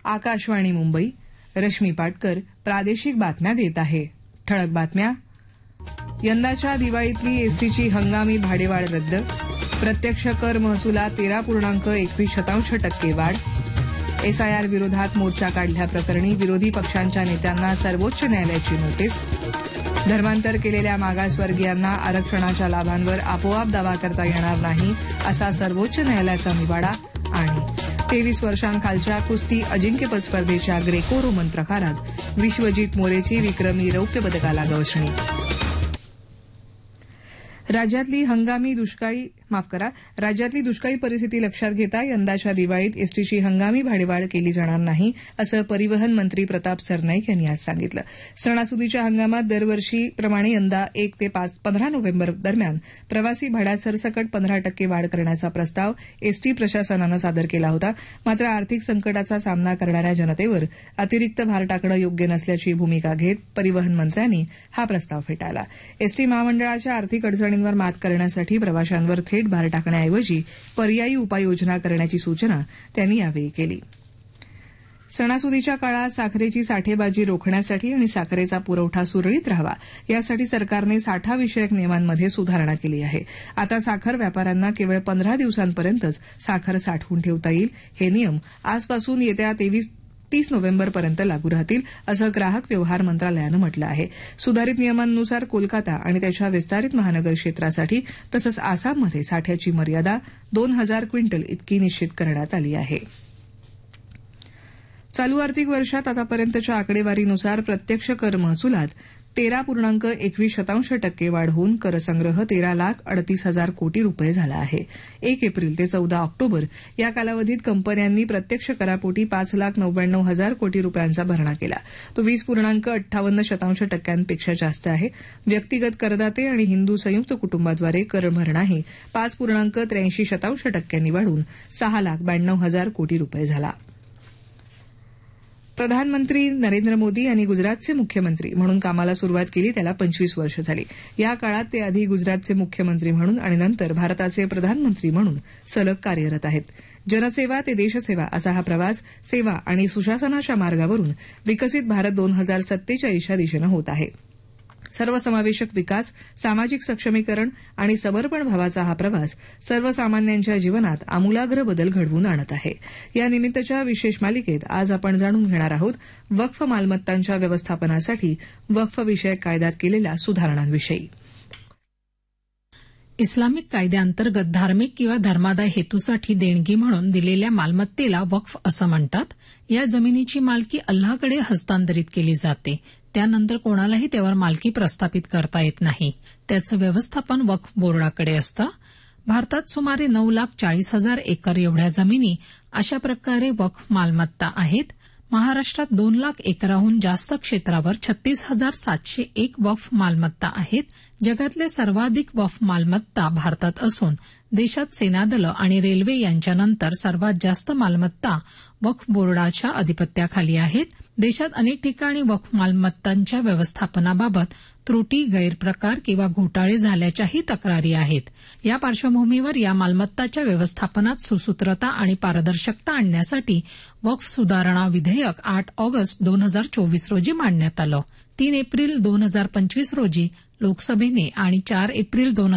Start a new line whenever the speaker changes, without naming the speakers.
आकाशवाणी मुंबई. रश्मी पाटकर प्रादेशिक बातम्या देत आहे. ठळक बातम्या. यंदाच्या दिवाळीतली एसटीची हंगामी भाडेवाढ रद्द. प्रत्यक्ष कर महसुलात 13.21% वाढ. एसआयआर विरोधात मोर्चा काढल्याप्रकरणी विरोधी पक्षांच्या नेत्यांना सर्वोच्च न्यायालयाची नोटीस. धर्मांतर केलेल्या मागासवर्गीयांना आरक्षणाच्या लाभांवर आपोआप दावा करता येणार नाही असा सर्वोच्च न्यायालयाचा निवाडा. आणि 23 वर्षांखालच्या कुस्ती अजिंक्यपद स्पर्धेच्या ग्रेको रोमन प्रकारात विश्वजीत मोरेची विक्रमी रौप्य पदकाला गवसणी. राज्यातली दुष्काळी परिस्थिती लक्षात घेता यंदाच्या दिवाळीत एसटीची हंगामी भाडेवाढ केली जाणार नाही असं परिवहन मंत्री प्रताप सरनाईक यांनी आज सांगितलं. सणासुदीच्या हंगामात दरवर्षीप्रमाणे यंदा 1 ते 15 नोव्हेंबर दरम्यान प्रवासी भाड्यात सरसकट 15% वाढ करण्याचा प्रस्ताव एसटी प्रशासनानं सादर केला होता. मात्र आर्थिक संकटाचा सामना करणाऱ्या जनतेवर अतिरिक्त भार टाकणं योग्य नसल्याची भूमिका घेत परिवहन मंत्र्यांनी हा प्रस्ताव फेटाळला. एसटी महामंडळाच्या आर्थिक अडचणींवर मात करण्यासाठी प्रवाशांवर थेट भार टाकण्याऐवजी पर्यायी उपाययोजना करण्याची सूचना त्यांनी यावेळी केली. सणासुदीच्या काळात साखरेची साठेबाजी रोखण्यासाठी आणि साखरेचा पुरवठा सुरळीत राहावा यासाठी सरकारने साठाविषयक नियमांमध्ये सुधारणा केली आहे. आता साखर व्यापाऱ्यांना केवळ 15 दिवसांपर्यंतच साखर साठवून ठेवता येईल. हे नियम आजपासून येत्या 30 नोव्हेंबरपर्यंत लागू राहतील असं ग्राहक व्यवहार मंत्रालयानं म्हटलं आहे. सुधारित नियमांनुसार कोलकाता आणि त्याच्या विस्तारित महानगर क्षेत्रासाठी तसंच आसाममध्ये साठ्याची मर्यादा 2000 क्विंटल इतकी निश्चित करण्यात आली आहे. चालू आर्थिक वर्षात आतापर्यंतच्या आकडेवारीनुसार प्रत्यक्ष कर महसुलात 13.21% वाढ होऊन करसंग्रह 13,38,000 कोटी रुपये झाला आहे. 1 एप्रिल ते 14 ऑक्टोबर या कालावधीत कंपन्यांनी प्रत्यक्ष करापोटी 5,99,000 कोटी रुपयांचा भरणा केला. तो 20.58% जास्त आहे. व्यक्तिगत करदाते आणि हिंदू संयुक्त कुटुंबाद्वारे कर भरणाही 5.83% वाढून 6,92,000 कोटी रुपये झाला. प्रधानमंत्री नरेंद्र मोदी यांनी गुजरातचे मुख्यमंत्री म्हणून कामाला सुरुवात केली त्याला 25 वर्ष झाली. या काळात ते आधी गुजरातचे मुख्यमंत्री म्हणून आणि नंतर भारताचे प्रधानमंत्री म्हणून सलग कार्यरत आहेत. जनसेवा ते देशसेवा असा हा प्रवास सेवा आणि सुशासनाच्या मार्गावरून विकसित भारत 2047च्या दिशेनं होत आहे. सर्वसमावेशक विकास, सामाजिक सक्षमीकरण आणि समर्पण भावाचा हा प्रवास सर्वसामान्यांच्या जीवनात आमूलाग्र बदल घडवून आणत आहे. या निमित्तच्या विशेष मालिकेत आज आपण जाणून घेणार आहोत वक्फ मालमत्तांच्या व्यवस्थापनासाठी वक्फ विषयक कायद्यात केलेल्या सुधारणांविषयी.
इस्लामिक कायद्याअंतर्गत धार्मिक किंवा धर्मादाय हेतूसाठी देणगी म्हणून दिलेल्या मालमत्तेला वक्फ असं म्हणतात. या जमिनीची मालकी अल्लाहकडे हस्तांतरित केली जाते. त्यानंतर कोणालाही त्यावर मालकी प्रस्थापित करता येत नाही. त्याचं व्यवस्थापन वक्फ बोर्डाकडे असतं. भारतात सुमारे 9,40,000 एकर एवढ्या जमिनी अशा प्रकारे वक्फ मालमत्ता आहेत. महाराष्ट्रात 2,00,000 एकराहून जास्त क्षेत्रावर 36,701 वक्फ मालमत्ता आहेत. जगातल्या सर्वाधिक वक्फ मालमत्ता भारतात असून देशात सेनादलं आणि रेल्वे यांच्यानंतर सर्वात जास्त मालमत्ता वक्फ बोर्डाच्या अधिपत्याखाली आहेत. देशात अनेक ठिकाणी वक्फ मालमत्तांच्या व्यवस्थापनाबाबत त्रुटी, गैरप्रकार किंवा घोटाळे झाल्याच्याही तक्रारी आहेत. या पार्श्वभूमीवर या मालमत्ताच्या व्यवस्थापनात सुसूत्रता आणि पारदर्शकता आणण्यासाठी वक्फ सुधारणा विधेयक 8 ऑगस्ट 2024 रोजी मांडण्यात आलं. 3 एप्रिल 2025 रोजी लोकसभेने आणि 4 एप्रिल